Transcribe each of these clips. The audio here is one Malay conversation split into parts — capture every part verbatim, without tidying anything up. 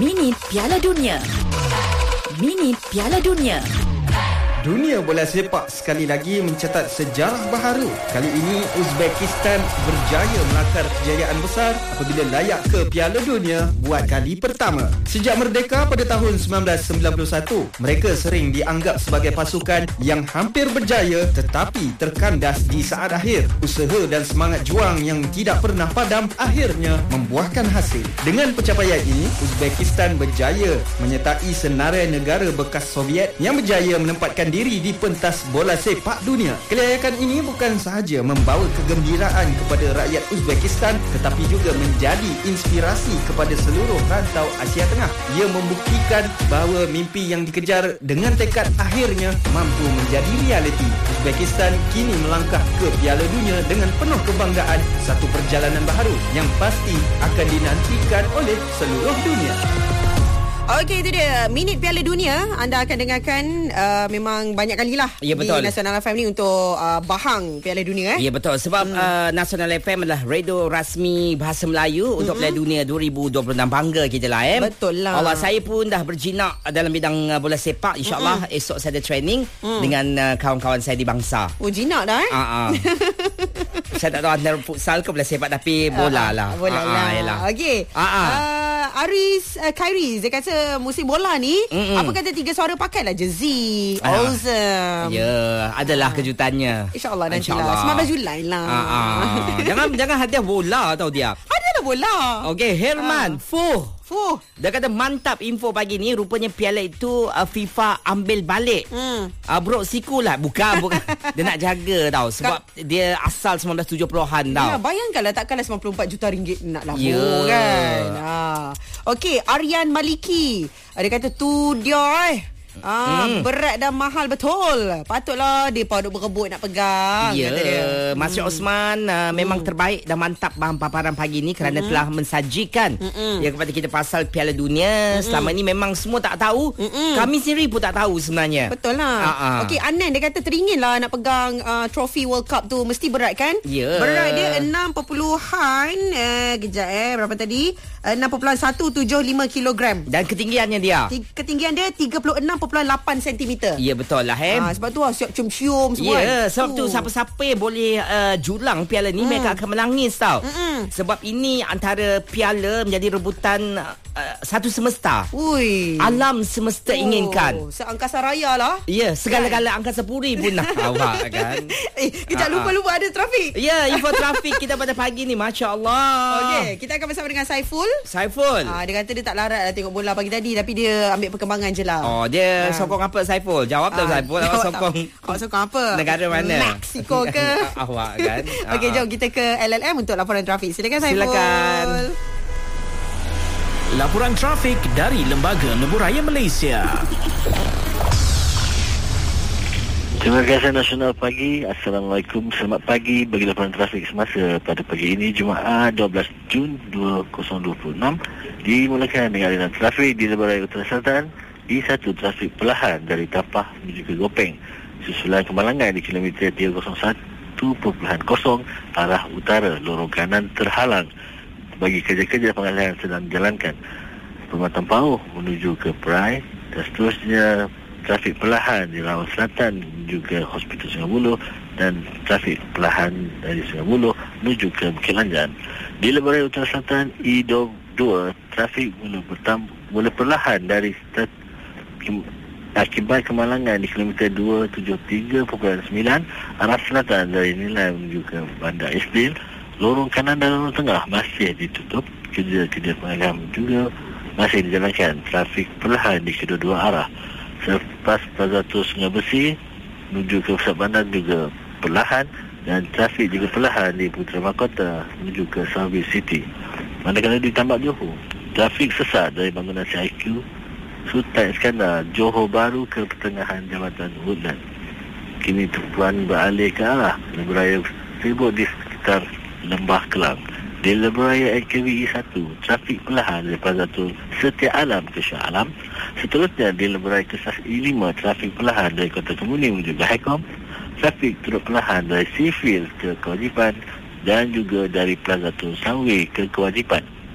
Minit Piala Dunia. Minit Piala Dunia. Dunia bola sepak sekali lagi mencatat sejarah baharu. Kali ini Uzbekistan berjaya melakar kejayaan besar apabila layak ke Piala Dunia buat kali pertama. Sejak merdeka pada tahun sembilan belas sembilan puluh satu, mereka sering dianggap sebagai pasukan yang hampir berjaya tetapi terkandas di saat akhir. Usaha dan semangat juang yang tidak pernah padam akhirnya membuahkan hasil. Dengan pencapaian ini, Uzbekistan berjaya menyertai senarai negara bekas Soviet yang berjaya menempatkan diri di pentas bola sepak dunia. Kelayakan ini bukan sahaja membawa kegembiraan kepada rakyat Uzbekistan tetapi juga menjadi inspirasi kepada seluruh rantau Asia Tengah. Ia membuktikan bahawa mimpi yang dikejar dengan tekad akhirnya mampu menjadi realiti. Uzbekistan kini melangkah ke Piala Dunia dengan penuh kebanggaan, satu perjalanan baharu yang pasti akan dinantikan oleh seluruh dunia. Okey, itu dia Minit Piala Dunia. Anda akan dengarkan uh, memang banyak kali lah ya, betul. Di Nasional F M ni untuk uh, bahang Piala Dunia eh? Ya, betul. Sebab hmm. uh, Nasional F M adalah radio rasmi bahasa Melayu mm-hmm. untuk Piala Dunia dua ribu dua puluh enam. Bangga kita lah eh? Betul lah. Allah, saya pun dah berjinak dalam bidang uh, bola sepak. InsyaAllah mm-hmm. esok saya ada training mm. dengan uh, kawan-kawan saya di Bangsa. Oh, jinak dah eh? Uh-uh. Saya tak tahu antara futsal ke bola sepak, tapi bola lah. Bola uh-uh, lah. Okey. Uh-uh. Uh, Aris uh, Khairi, dia kata musim bola ni Mm-mm. apa kata tiga suara pakailah jersey. Ah. Awesome. Ya, adalah kejutannya. InsyaAllah nanti Insya lah sembilan belas Julai lah. Ah, ah. Jangan jangan hadiah bola tau dia. Hadiah bola. Okey, Herman, ah. Fuh. Fuh. Dia kata mantap info pagi ni. Rupanya piala itu uh, FIFA ambil balik. Hmm. Uh, bro siku lah. Bukan, bukan. Dia nak jaga tau. Sebab Ka- dia asal sembilan belas tujuh puluhan tau. Ya, bayangkanlah takkanlah sembilan puluh empat juta ringgit nak labur yeah. kan. Ha. Okey, Aryan Maliki. Dia kata tu dia eh. Ah, hmm. berat dan mahal betul. Patutlah dia duk berebut nak pegang. Ya, yeah. Mas hmm. Osman uh, memang hmm. terbaik dan mantap bahan paparan pagi ni kerana hmm. telah mensajikan hmm. ya kepada kita pasal Piala Dunia. Hmm. Selama ni memang semua tak tahu. Hmm. Kami sendiri pun tak tahu sebenarnya. Betul lah. Uh-uh. Okey, Anan dia kata teringin lah nak pegang uh, trofi World Cup tu. Mesti berat kan? Ya. Berat dia enam perpuluhan eh, kejap eh berapa tadi? enam perpuluhan satu tujuh lima kilogram. Dan ketinggiannya dia? Ketinggian dia tiga puluh enam perpuluhan lapan sentimeter. Ya, betul lah eh. Ha, sebab tu lah siap cium-cium semua. Ya, sebab tu tu siapa-siapa yang boleh uh, julang piala ni mm. mereka akan menangis tau. Mm-mm. Sebab ini antara piala menjadi rebutan uh, satu semesta. Ui. Alam semesta oh, inginkan. Seangkasa raya lah. Ya, segala-gala angkasa puri pun nak awak kan. Eh, kejap uh-huh. lupa-lupa ada trafik. Ya, info trafik kita pada pagi ni. Masya Allah. Okey, kita akan bersama dengan Saiful. Saiful. Ah, dia kata dia tak larat lah tengok bola pagi tadi, tapi dia ambil perkembangan je lah. Oh, dia ah. sokong apa Saiful? Jawab dah ah, Saiful. Awak sokong. Awak sokong apa? Negara mana? Mexico ke? Awak kan. Okey, jom kita ke L L M untuk laporan trafik. Silakan Saiful. Silakan. Laporan trafik dari Lembaga Lebuhraya Malaysia. Terima kasih Nasional Pagi. Assalamualaikum. Selamat pagi bagi laporan trafik semasa pada pagi ini Jumaat dua belas Jun dua ribu dua puluh enam. Dimulakan dengan aliran trafik di Lebuhraya Utara Selatan. I satu trafik perlahan dari Tapah menuju ke Gopeng. Susulan kemalangan di kilometer tiga kosong satu perpuluhan kosong arah utara. Lorong kanan terhalang bagi kerja-kerja pengalihan sedang dijalankan. Perkhidmatan Pauh menuju ke Perai dan seterusnya trafik perlahan di Lawan Selatan menuju ke Hospital Sungai Buloh dan trafik perlahan dari Sungai Buloh menuju ke Bukit Lanjan. Di Lebuhraya Utara Selatan I dua puluh dua trafik mula bertambah mula perlahan dari start, kim, akibat kemalangan di kilometer dua tujuh tiga perpuluhan sembilan arah selatan dari Nilai menuju ke Bandar Isdil. Lorong kanan dan lorong tengah masih ditutup. Kerja-kerja pengalihan juga masih dijalankan. Trafik perlahan di kedua-dua arah. Selepas Plaza Tua Sungai Besi menuju ke pusat bandar juga perlahan dan trafik juga perlahan di Putra Mahkota menuju ke Southeast City. Manakala di Tambak Johor, trafik sesat dari bangunan C I Q Sultan Iskandar Johor Bahru ke pertengahan Jambatan Woodland. Kini tumpuan beralih ke arah Lebuhraya sibuk di sekitar Lembah Kelang. Di Lebuhraya N K V I satu, trafik perlahan dari Plaza Tua Setia Alam ke Shah Alam. Seterusnya di Lebuhraya Kesas I lima, trafik perlahan dari Kota Kemuning menuju ke Haikom. Trafik turut perlahan dari Seafield ke Kewajipan dan juga dari Plaza Tua Sunway ke Kewajipan.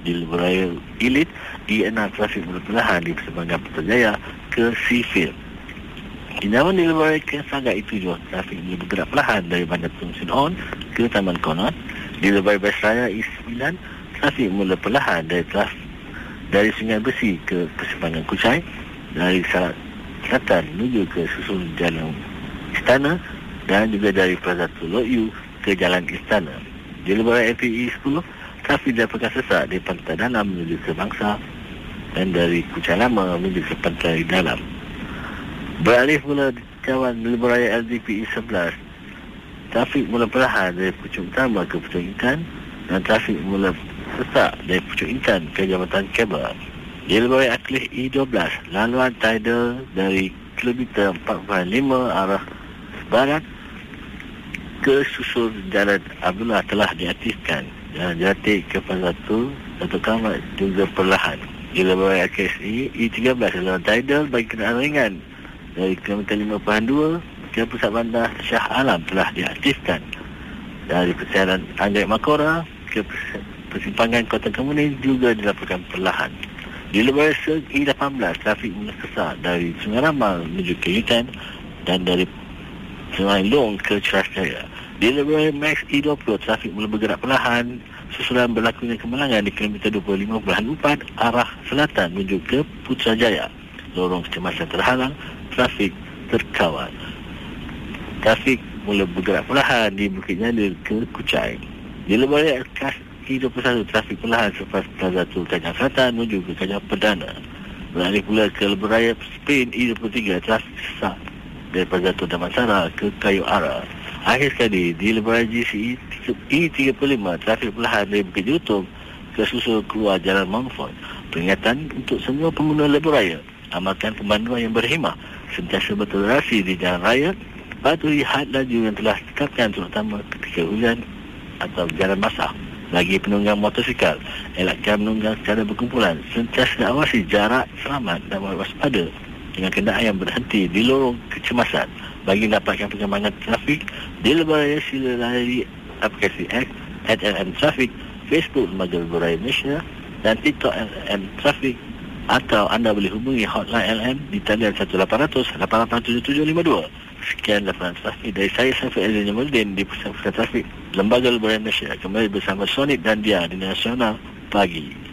di lebuh raya Elite, E enam trafik mula perlahan di persimpangan Putrajaya ke Seafield. Tinjauan di lebuh raya Ken Sagak itu juga trafik mula bergerak perlahan dari Bandar Tun Sin On ke Taman Konot. Di lebuh raya Besraya E sembilan, trafik mula perlahan dari trafik dari Sungai Besi ke persimpangan Kuchai, dari Salak Selatan menuju ke susun Jalan Istana, dan juga dari Plaza Tulok U ke Jalan Istana. Di lebuh raya F P E sepuluh, trafik dilaporkan sesak di Pantai Dalam menuju ke Bangsa, dan dari Kuchai Lama menuju ke Pantai Dalam. Beralih mula kawan di lebuh raya L D P E sebelas, trafik mula perlahan dari Pucuk Utama ke Pucuk Intan, dan trafik mula sesak dari Pucuk Intan ke Jambatan Kabel. Di lebuh raya Aklih E dua belas, laluan tidal dari kilometer empat puluh lima arah barat ke susur Jalan Abdullah telah diaktifkan. Jalan Jatik ke Pasatu Datuk Kamat juga perlahan. Di lebuh raya K S E E tiga belas, laluan tidal bagi kenderaan ringan dari kilometer lima puluh dua ke pusat bandar Shah Alam telah diaktifkan. Dari perjalanan Anggrek Makora ke persimpangan Kota Kemuning juga dilaporkan perlahan. Di lebuh raya Seg E lapan belas, trafik mula sesak dari Sungai Ramal menuju ke Yutan, dan dari Sungai Long ke Ceras Jaya. Di lebuh raya Max E dua puluh, trafik mula bergerak perlahan susulan berlakunya kemalangan di kilometer dua puluh lima perpuluhan empat arah selatan menuju ke Putrajaya. Lorong kecemasan terhalang, trafik terkawal. Trafik mula bergerak perlahan di Bukit Jalil ke Kuchai. Di lebuh raya Kas E dua puluh satu, trafik perlahan selepas Plaza Tul Kajang Selatan menuju ke Kajang Perdana. Beralih pula ke lebuh raya Spain E dua puluh tiga, trafik sesak dari Plaza Tul Damansara ke Kayu Ara. Akhir sekali, di lebuh raya G C E E tiga puluh lima, trafik perlahan dari Bukit Jelutong ke susul keluar Jalan Montfort. Peringatan untuk semua pengguna lebuh raya: amalkan pemanduan yang berhemah, sentiasa bertolerasi di jalan raya, patuhi had laju yang telah ditetapkan terutama ketika hujan atau jalan basah. Bagi penunggang motosikal, elakkan menunggang secara berkumpulan, sentiasa awasi jarak selamat dan waspada dengan kenderaan yang berhenti di lorong kecemasan. Bagi mendapatkan perkembangan trafik di lebuh raya, sila layari aplikasi X at L M Traffic, Facebook Lembaga Lebuh Raya Malaysia, dan TikTok L M Traffic, atau anda boleh hubungi hotline L M di talian satu lapan kosong kosong lapan lapan tujuh tujuh lima dua. Sekian laporan trafik dari saya, Saiful Elin Jamuddin di Pusat Pusat Trafik Lembaga Lebuh Raya Malaysia. Kembali bersama Sonic dan Dia di Nasional Pagi.